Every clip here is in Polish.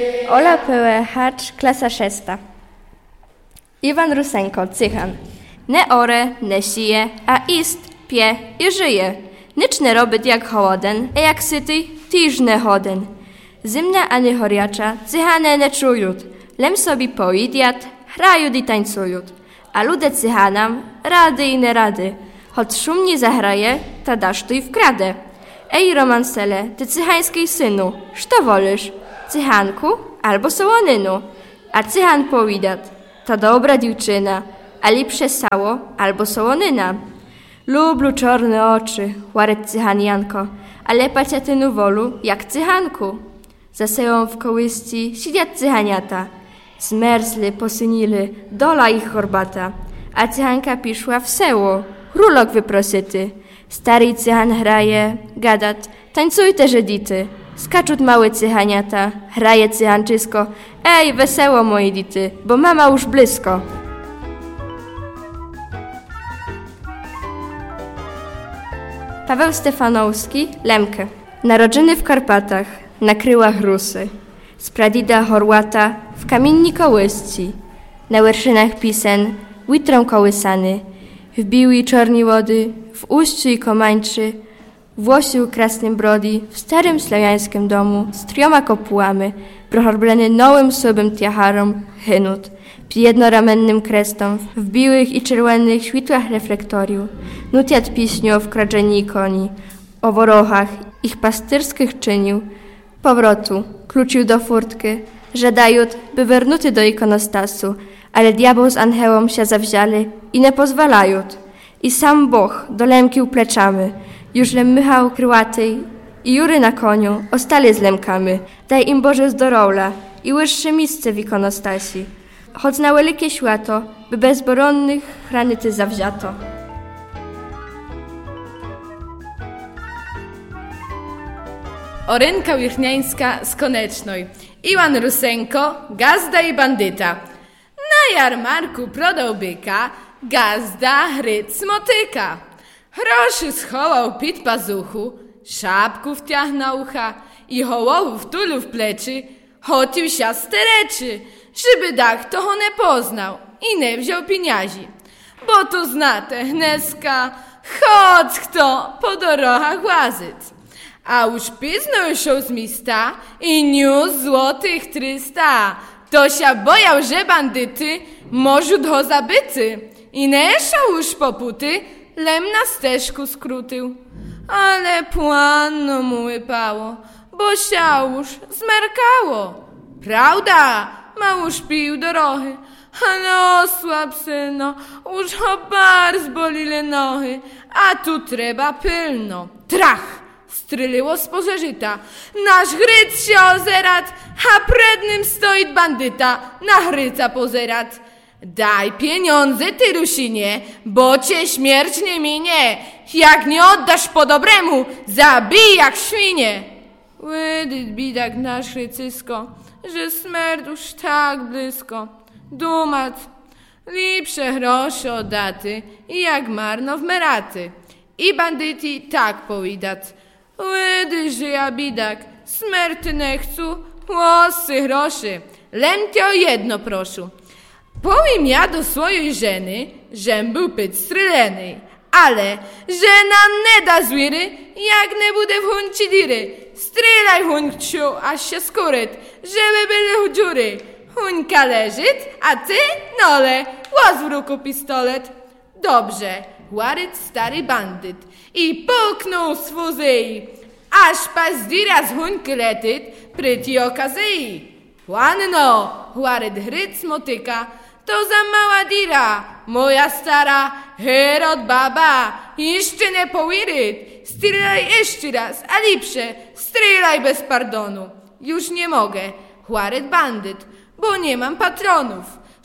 Ola Pełechacz, klasa 6. Iwan Rusenko, cychan. Ne ore, ne sije, a ist, pie i żyje. Nicz ne robić jak hołoden, a jak syty, tyż ne hoden. Zimna ani choriacza, cychane ne czujut. Lem sobie poidiat, hrajut i tańcujut. A ludzie cychanam, rady i ne rady. Choć szumnie zahraje, ta dasz tu i wkradę. Ej, romansele, ty cychańskiej synu, što wolisz? Cychanku albo sołonynu? A cychan powidat, ta dobra dziewczyna, a lepsze sało albo sołonyna. Lublu czarne oczy, łaret cychan Janko, ale paciatynu wolu jak cychanku. Za seją w kołysci siedziat cychaniata. Zmerzli, posynili, dola ich horbata. A cychanka piszła w seło, rulok wyprosyty. Stary cychan hraje, gadat, tańcujte żedity. Skaczut małe cychaniata, hraje cychanczysko. Ej, weseło moje dity, bo mama już blisko. Paweł Stefanowski, Lemke. Narodzony w Karpatach, na kryłach Rusy. Z pradida Horłata w kamienni kołysci. Na werszynach pisen, witrą kołysany. W biłej czarnej wody, w ujściu i komańczy. Włosił krasnym brodi w starym słowiańskim domu z 3 kopułami, prochorbleny nowym sobym tiacharom, hynut, jednoramennym krestom, w biłych i czerwonych światłach reflektoriów, nutiat piśnią w kradzeni koni, o worochach, ich pastyrskich czynił, powrotu, kluczył do furtki, żadajut, by wernuty do ikonostasu, ale diabeł z aniołom się zawziali i nie pozwalajut. I sam Boh dolemkił pleczamy, już lem Michał Kryłatej i Jury na koniu ostali z lemkami. Daj im Boże zdorowla i wyższe miejsce w ikonostasi. Choć na wielkie światło, by bezboronnych chranyty zawziato. Orynka Wichniańska z Konecznej. Iwan Rusenko, gazda i bandyta. Na jarmarku prodał byka, gazda hryc motyka. Groszy schował pit pazuchu, szapku wtiach na ucha i hołowu wtulił w pleczy, chotił się stereczy, żeby dach to ho nie poznał i nie wziął pieniędzy. Bo tu znate hneska, chodź kto po dorogach łazyć. A już pizno szł z miasta i niósł złotych 300. To się bojał, że bandyty możut ho zabyty i nie szał już poputy, lem na steżku skrótył. Ale płanno mu łypało, bo się już zmerkało. Prawda, ma już pił dorohy, ale osłab syno, już ho bardzo bolile nohy, a tu trzeba pilno. Trach! Stryliło z pożerzyta. Nasz hryc się ozerat, a przed nim stoi bandyta, na hryca pozerat. Daj pieniądze, ty Rusinie, bo cię śmierć nie minie. Jak nie oddasz po dobremu, zabij jak świnie. Łydyt bidak nasz hrycysko, że śmierć już tak blisko. Dumat, lepsze grosze oddaty, jak marno w meraty. I bandyci tak powidat. Łydy, że ja bidak, śmierty nie chcą, łosy groszy. Lentio jedno proszę. Powiem ja do swojej żeny, żem był pyt stryleny, ale żena nie da zwiry, jak nie bude w hunci diry. Strylaj hunciu, aż się skuryt, żeby były dziury. Huńka leżyt, a ty nole, łos w ruku pistolet. Dobrze, łaryt stary bandyt i puknął z fuzyi, aż pazdira z huńki letyt pry ti okazji. Płanno, łaryt hryc motyka, to za mała dira, moja stara Herod baba, jeszcze nie powiryt. Strzelaj jeszcze raz, a lepsze, strzelaj bez pardonu. Już nie mogę, łaryt bandyt, bo nie mam patronów.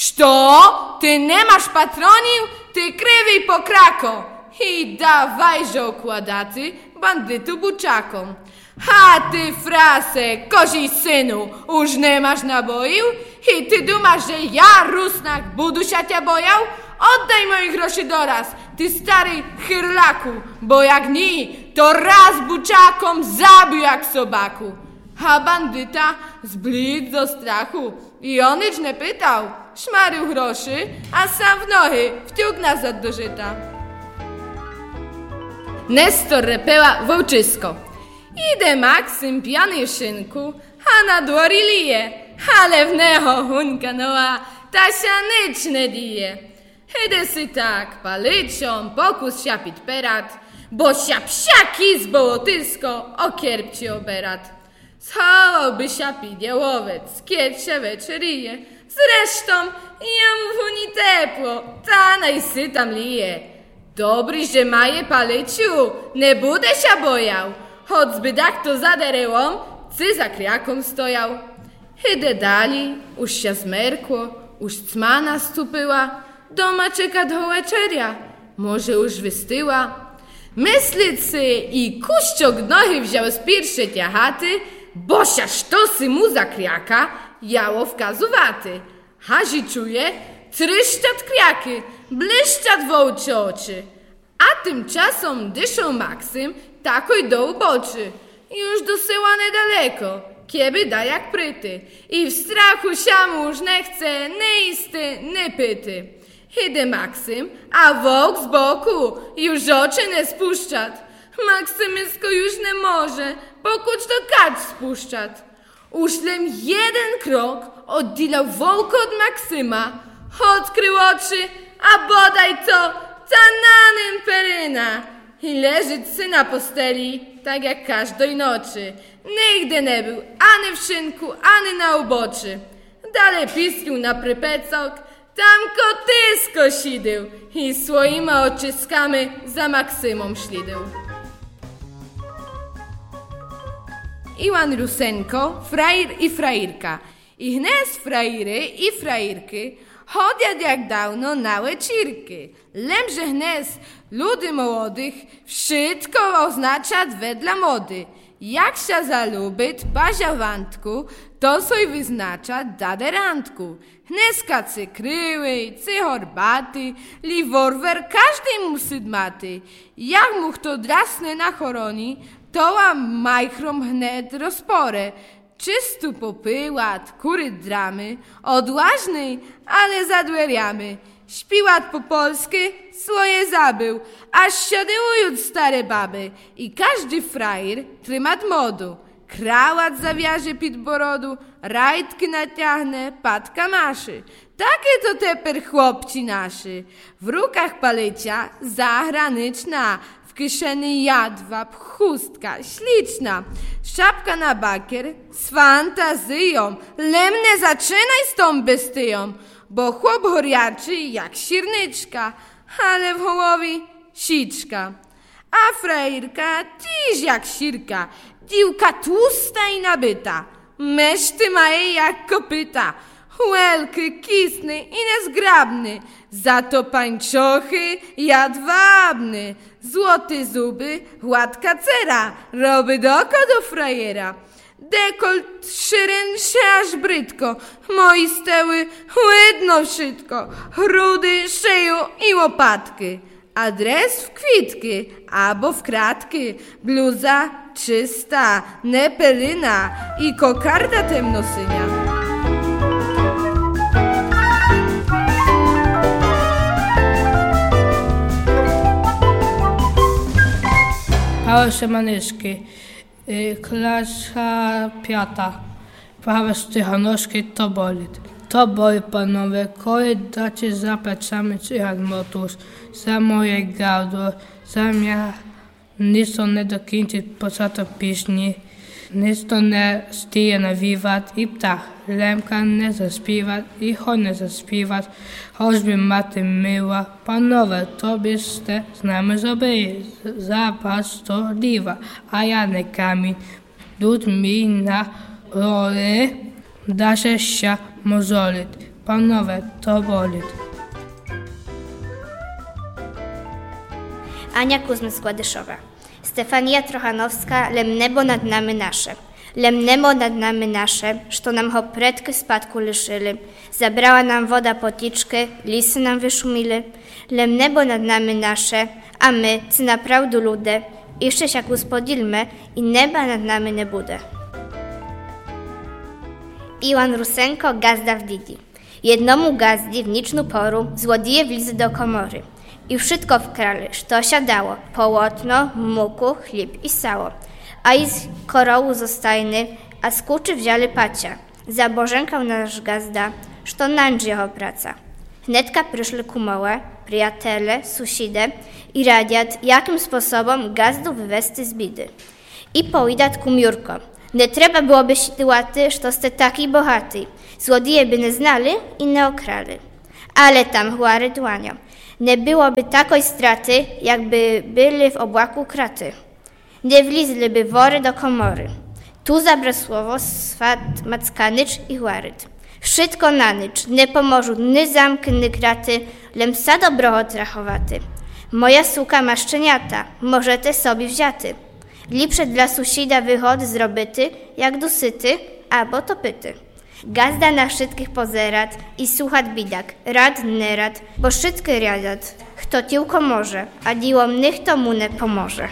Što? Ty nie masz patronił? Ty krywy pokrako. I dawajże okładaty bandytu buczakom. Ha ty frase, kozi synu, już nie masz naboił? I ty dumasz, że ja, Rusnak, budu się cię bojał? Oddaj moich groszy doraz, ty stary chyrlaku, bo jak nie, to raz buczakom zabił jak sobaku. A bandyta zblidł do strachu i onyć nie pytał. Szmarył groszy, a sam w nohy wciąg nazad do żyta. Nestor repeła wołczysko. Idę Maksym pijany w szynku, a na dwori lije, ale w neho hunka noa, tasia nic nie dije. Idę si tak palycią, pokus siapit perat, bo siap siaki z bołotysko o kierpci oberat. Schowałby siapi diałowiec, kiedy się wieczerije. Zresztą ja mu w uni tepło, ta najsy tam lije. Dobry, że maje palyciu, nie budę się bojał, choćby tak to zaderełom, cy za kriaką stojał. Idę dali, już się zmerkło, już cmana stupyła, doma czeka do wieczeria, może już wystyła. Myślicy i kuściok nohy wziął z pierwszej chaty, bosia sztosy mu za kriaka, jało wkazuwaty. Hazi czuje, tryszczat kriaky, błyszczat wołcze oczy. A tymczasem dyszą Maksym takoj do uboczy. Już dosyła niedaleko, kieby da jak pryty. I w strachu siamu już nie chce, nie isty, nie pyty. Idę Maksym, a wołk z boku już oczy nie spuszczat. Maksymysko już nie może, pokuć to kacz spuszczat. Uślem jeden krok oddilał wołka od Maksyma, odkrył oczy, a bodaj co, cananym peryna. I leży sy na posteli, tak jak każdej nocy. Nigdy nie był ani w szynku, ani na uboczy. Dalej piskił na prypecok, tam kotysko sidył i swoimi oczyskami za Maksymą szlidył. Iwan Rusenko, frajer i frajerka. I hnes frajery i frajerki chodzą jak dawno na wieczirki. Lemże hnes ludy młodych wszystko oznacza wedla mody. Jak się zalubić bazia wandku, to soj wyznacza dadę randku. Hneska cykryły, horbaty, liworwer każdy mu sydmaty. Jak mu kto drasny na choroni, toła majchrom hnet rozporę. Czystu popyłat, kury dramy, odważny, ale za dweriami. Śpiłat po polsku, swoje zabył, aż siadyłują stare baby. I każdy frajer trymat modu. Krawat zawiaże pit borodu, rajtki naciągnie, patka maszy. Takie to teper chłopci naszy. W rukach palycia zagraniczna, w kieszeni jadwab, chustka śliczna. Szapka na bakier z fantazją, lemne zaczynaj z tą bestyją, bo chłop horiaczy jak sirnyczka, ale w hołowi siczka. A frajerka dziś jak sirka, dziłka tłusta i nabyta, meszty maje jak kopyta, łelky, kisny i niezgrabny, za to pańczochy jadwabny, złote zuby, gładka cera, roby doko do frajera. Dekolt szyryn się aż brytko, moi steły łydno wszystko, grudy, szyju i łopatki. Adres w kwitki, albo w kratki, bluza czysta, nie peryna i kokarda temnosynia. Prawe szemanyszki, klasa 5. Prawe stychanoszki to boli. To boli, panowie, koły dacie za plecami czyhać motus, za moje gardło, za mnie nic to nie dokończyć poza to piśni, nic to nie stije na wiwat i ptach, lemka nie zaśpiewać i choć nie zaśpiewać, choćby maty myła, panowie, to byście z nami zrobili, zapas to liwa, a ja nie kamień, dud mi na roli, da się mozolić, panowie, to boli. Ania Kuzmy-Składyszowa. Stefania Trochanowska, lemnebo nad nami nasze. Lemnebo nad nami nasze, što nam ho predky spadku lišili. Zabrała nam woda potičke, lisy nam wyszumili. Lemnebo nad nami nasze, a my, cy naprawdę lude, jeszcze się uspodilmy i neba nad nami nie bude. Iwan Rusenko, gazda w Didi. Jednomu gazdi w niczną poru złodzieje wlizy do komory. I wszystko wkrali, što siadało, połotno, muku, chleb i sało. A i z korołu zostajny, a z kuczy wzięli pacia. Zabożękał nasz gazda, što nańcz jeho praca. Hnetka przyszli kumołe, przyjatele, suside i radiat, jakim sposobom gazdu wywesti z bidy. I powidat kumiurko. Nie trzeba byłoby sytuaty, što ste taki bohaty. Złodzieje by nie znali i nie okrali. Ale tam chłary dłanią. Nie byłoby takiej straty, jakby byli w obłaku kraty. Nie wlizliby wory do komory. Tu zabra słowo swat mackanycz i chłaryt. Wszystko na nicz, nie pomożu ni zamky, ni kraty, lem sa dobroho trachowaty. Moja suka ma szczeniata, możete sobie wziaty. Lepsze dla susida wychody zrobity, jak dosyty, albo topyty. Gazda na wszystkich pozerat i słuchat bidak, rad, nerad, bo wszystkie radat, kto tylko może, a diłom niech to mu nie pomoże.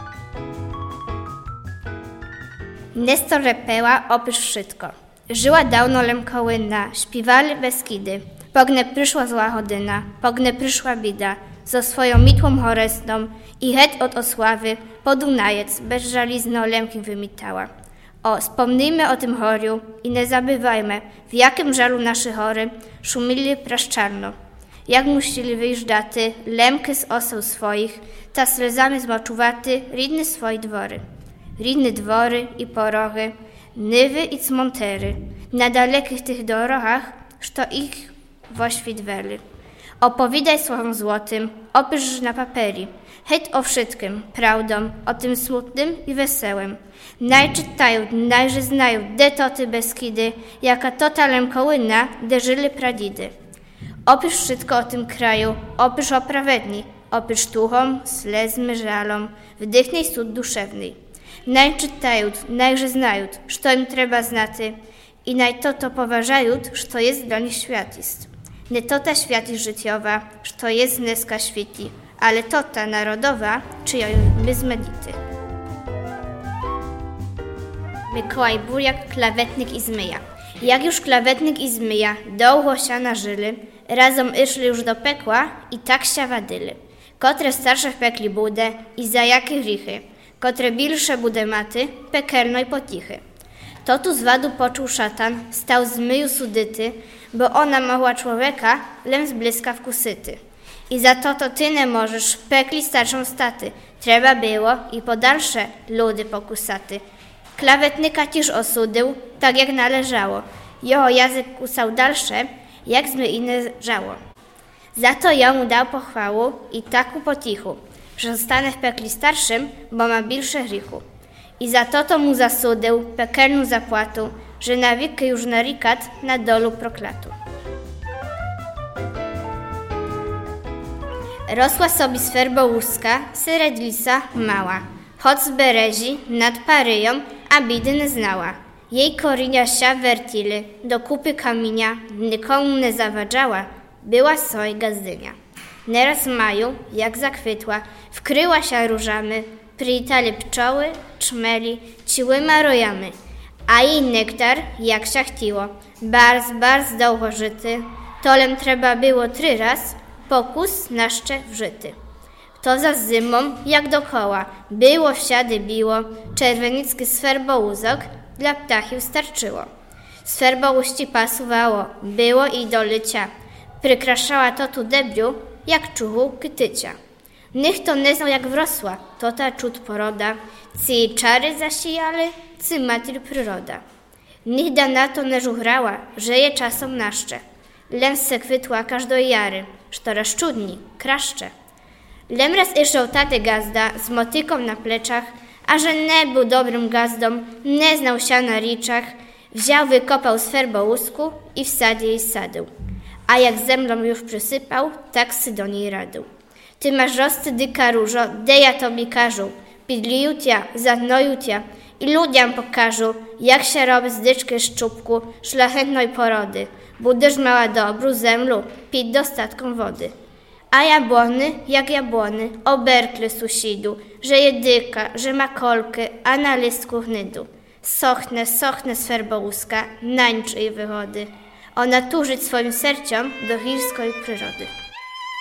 Nestor repeła oprócz wszystko. Żyła dawno Lemkołyna, śpiewali Beskidy. Pogne przyszła zła chodyna, pogne przyszła bida, zo swoją mitłą choresną i het od osławy po Dunajec bez żalizno Lemki wymitała. O, wspomnijmy o tym choriu i nie zabywajmy, w jakim żalu naszy chory szumili praszczarno. Jak musieli wyjeżdżaty Lemky z oseł swoich, ta slezami zmoczuwaty ridny swoje dwory. Ridny dwory i porochy, nywy i cmontery, na dalekich tych dorogach, što ich woświt weli. Opowiadaj słowem złotym, opisz na paperi, het o wszystkim, prawdą, o tym smutnym i wesołym. Najczytają, najże znają, de toty Beskidy, jaka tota Lemkołyna, de żyli pradidy. Opisz wszystko o tym kraju, opisz o prawedni, opisz tuchom, slezmy, żalom, wdychnij sud duszewny. Najczytają, najże znają, što im trzeba znaty i najto poważają, što jest dla nich światist. Nie tota światist życiowa, što jest dneska świetli, ale tota narodowa, czyją my zmedity. Mikołaj Buriak, klawetnik i zmyja. Jak już klawetnik i zmyja długo się nażyli, razem išli już do pekła i tak się wadyli. Kotre starsze w pekli budę i za jakie grzechy, kotre bilsze budę maty, pekelno i potichy. To tu z wadu poczuł szatan, stał z myju sudyty, bo ona mogła człowieka lem z bliska wkusyty. I za to ty nie możesz w pekli starszą staty, trzeba było i po dalsze ludy pokusaty. Klawetnika ciż osudył, tak jak należało. Jeho język kusał dalsze, jak zmy inne żało. Za to ją mu dał pochwału i taku potichu, że zostanę w pekli starszym, bo ma bilsze grzechu. I za to mu zasudył pekelną zapłatu, że na wieki już narikat na dolu proklatu. Rosła sobie swerbo łuska, syredlisa mała, choć z berezi nad paryją, a bidy nie znała. Jej korinia się wertili, do kupy kamienia, nikomu nie zawadzała, była soj gazdynia. Nieraz maju, jak zakwitła, wkryła się różami, przywitali pczoły, czmeli, ciłyma rojami, a jej nektar, jak się chciło, bardzo długo żyty, tolem trzeba było 3 raz, pokus naszcze wżyty. To za zimą, jak dokoła, było wsiady biło, czerwenicki swerbołuzok dla ptachiów starczyło. Swerbołuści pasuwało, było i do lycia, przykraszała to tu debiu, jak czuchu kytycia. Niech to nie znał jak wrosła, to ta czut poroda, cy jej czary zasijali, cy matyl przyroda. Niech da na to nie żuchrała, że je czasom naszcze. Lem se kwitła każdej jary, što raz czudni, kraszcze. Lem raz išał taty gazda z motyką na pleczach, a że nie był dobrym gazdą, nie znał się na riczach, wziął, wykopał swerbołusku i wsadził jej sadył. A jak zemlą już przysypał, tak sy do niej radył. Ty masz rosty dyka różo, de ja tobie każą, pidliju tia, zadnoju tia i ludziom pokażą, jak się robi z dyczki szczupku szlachetnej porody. Budyż mała dobru zemlu, pić dostatką wody. A jabłony, jak jabłony, oberkle susidu, że jedyka, że ma kolkę, a na listku hnydu. Sochne swerbołuska, nańcz jej wychody. Ona tużyć swoim serciom do hilskiej przyrody.